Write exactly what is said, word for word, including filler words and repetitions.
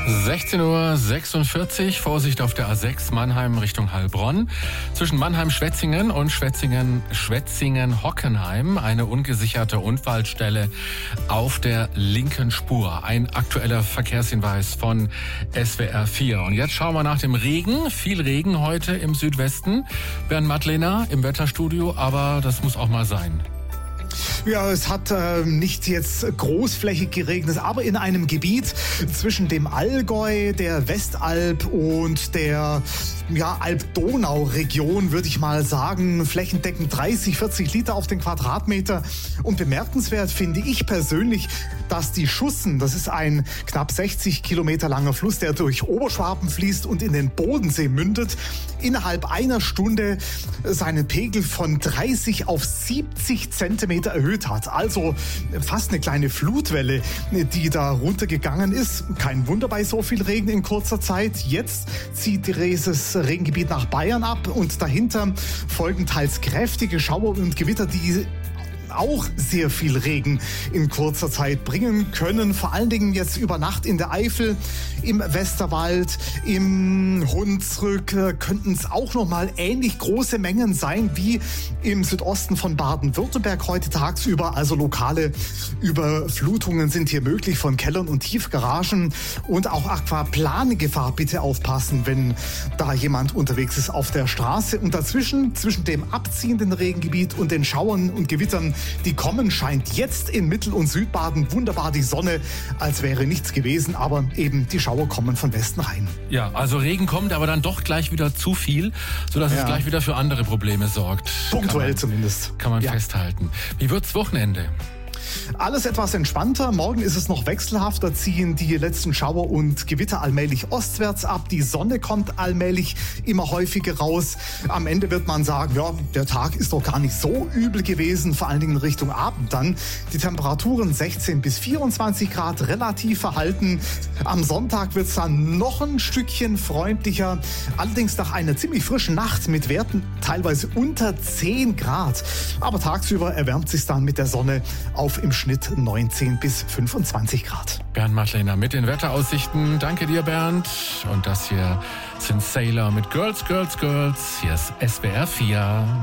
sechzehn Uhr sechsundvierzig, Vorsicht auf der A sechs Mannheim Richtung Heilbronn. Zwischen Mannheim-Schwetzingen und Schwetzingen-Schwetzingen-Hockenheim eine ungesicherte Unfallstelle auf der linken Spur. Ein aktueller Verkehrshinweis von S W R vier. Und jetzt schauen wir nach dem Regen. Viel Regen heute im Südwesten. Bernd Madlener im Wetterstudio, aber das muss auch mal sein. Ja, es hat äh, nicht jetzt großflächig geregnet, aber in einem Gebiet zwischen dem Allgäu, der Westalb und der ja, Alb-Donau-Region, würde ich mal sagen, flächendeckend dreißig, vierzig Liter auf den Quadratmeter. Und bemerkenswert finde ich persönlich, dass die Schussen, das ist ein knapp sechzig Kilometer langer Fluss, der durch Oberschwaben fließt und in den Bodensee mündet, innerhalb einer Stunde seinen Pegel von dreißig auf siebzig Zentimeter erhöht hat. Also fast eine kleine Flutwelle, die da runtergegangen ist. Kein Wunder bei so viel Regen in kurzer Zeit. Jetzt zieht dieses Regengebiet nach Bayern ab und dahinter folgen teils kräftige Schauer und Gewitter, die auch sehr viel Regen in kurzer Zeit bringen können. Vor allen Dingen jetzt über Nacht in der Eifel, im Westerwald, im Hunsrück könnten es auch noch mal ähnlich große Mengen sein wie im Südosten von Baden-Württemberg heute tagsüber. Also lokale Überflutungen sind hier möglich von Kellern und Tiefgaragen und auch Aquaplaning-Gefahr. Bitte aufpassen, wenn da jemand unterwegs ist auf der Straße. Und dazwischen, zwischen dem abziehenden Regengebiet und den Schauern und Gewittern, die kommen, scheint jetzt in Mittel- und Südbaden wunderbar die Sonne, als wäre nichts gewesen, aber eben die Schauer kommen von Westen rein. Ja, also Regen kommt, aber dann doch gleich wieder zu viel, sodass ja. es gleich wieder für andere Probleme sorgt. Punktuell man, zumindest. Kann man ja. festhalten. Wie wird's Wochenende? Alles etwas entspannter. Morgen ist es noch wechselhafter, ziehen die letzten Schauer und Gewitter allmählich ostwärts ab. Die Sonne kommt allmählich immer häufiger raus. Am Ende wird man sagen, ja, der Tag ist doch gar nicht so übel gewesen, vor allen Dingen Richtung Abend dann. Die Temperaturen sechzehn bis vierundzwanzig Grad, relativ verhalten. Am Sonntag wird es dann noch ein Stückchen freundlicher, allerdings nach einer ziemlich frischen Nacht mit Werten teilweise unter zehn Grad. Aber tagsüber erwärmt sich dann mit der Sonne auf im Schnitt neunzehn bis fünfundzwanzig Grad. Bernd Madlener mit den Wetteraussichten. Danke dir, Bernd. Und das hier sind Sailor mit Girls, Girls, Girls. Hier ist S W R vier.